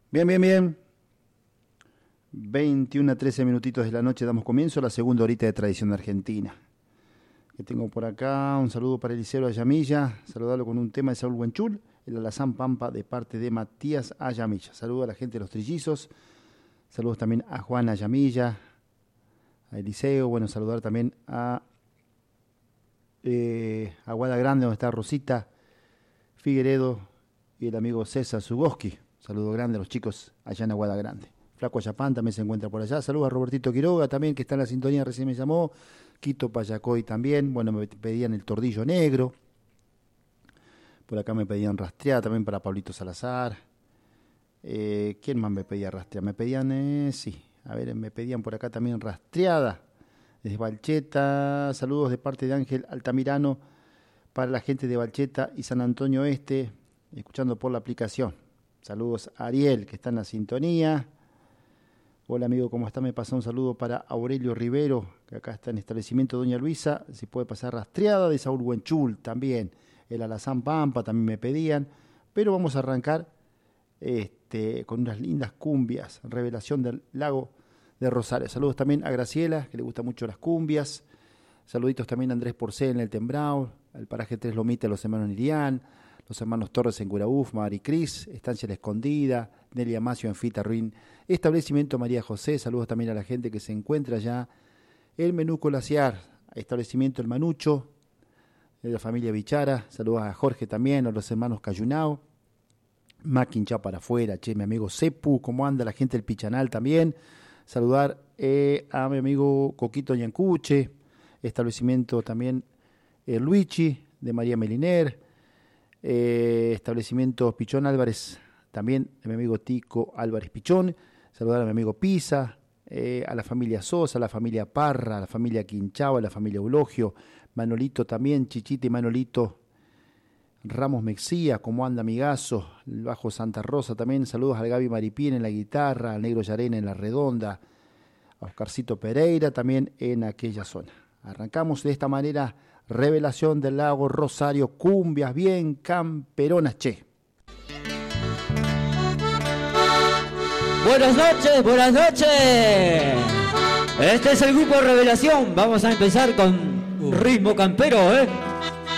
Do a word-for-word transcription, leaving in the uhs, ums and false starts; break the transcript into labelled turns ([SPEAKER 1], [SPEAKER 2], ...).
[SPEAKER 1] Bien, bien, bien. veintiuno a trece minutitos de la noche damos comienzo a la segunda horita de Tradición Argentina. Que tengo por acá un saludo para Eliseo Ayamilla, saludarlo con un tema de Saúl Huenchul, el Alazán Pampa de parte de Matías Ayamilla. Saludo a la gente de Los Trillizos, saludos también a Juan Ayamilla, a Eliseo, bueno, saludar también a eh, Aguada Grande, donde está Rosita Figueredo y el amigo César Zugoski. Saludo grande a los chicos allá en Aguada Grande. Flaco Ayapán también se encuentra por allá. Saludos a Robertito Quiroga también, que está en la sintonía, recién me llamó. Quito Payacoy también. Bueno, me pedían el tordillo negro. Por acá me pedían rastreada también para Pablito Salazar. Eh, ¿Quién más me pedía rastreada? Me pedían, eh, sí, a ver, me pedían por acá también rastreada. Desde Balcheta, saludos de parte de Ángel Altamirano para la gente de Balcheta y San Antonio Este, escuchando por la aplicación. Saludos a Ariel, que está en la sintonía. Hola amigo, ¿cómo está? Me pasa un saludo para Aurelio Rivero, que acá está en establecimiento Doña Luisa. Si puede pasar rastreada de Saúl Huenchul también. El Alazán Pampa también me pedían. Pero vamos a arrancar este, con unas lindas cumbias. Revelación del Lago de Rosario. Saludos también a Graciela, que le gustan mucho las cumbias. Saluditos también a Andrés Porcel en el Tembrao, al paraje Tres Lomitas, los hermanos Nirián, los hermanos Torres en Curaúf, Mari Cris, Estancia La Escondida, Nelly Amacio en Fita Ruin, establecimiento María José. Saludos también a la gente que se encuentra allá, el Menú Colaciar, establecimiento El Manucho, de la familia Bichara. Saludos a Jorge también, a los hermanos Cayunao, Maquincha para afuera, che, mi amigo Cepu, ¿cómo anda la gente del Pichanal también? Saludar eh, a mi amigo Coquito Yancuche, establecimiento también el Luigi, de María Meliner, eh, establecimiento Pichón Álvarez, también de mi amigo Tico Álvarez Pichón. Saludar a mi amigo Pisa, eh, a la familia Sosa, a la familia Parra, a la familia Quinchao, a la familia Eulogio, Manolito también, Chichita y Manolito Ramos Mexía, ¿cómo anda amigazo? El Bajo Santa Rosa también. Saludos al Gaby Maripien en la guitarra, al Negro Yarena en la redonda, a Oscarcito Pereira también en aquella zona. Arrancamos de esta manera, Revelación del Lago Rosario, cumbias bien camperonas, che.
[SPEAKER 2] Buenas noches, buenas noches. Este es el grupo Revelación. Vamos a empezar con ritmo campero, ¿eh?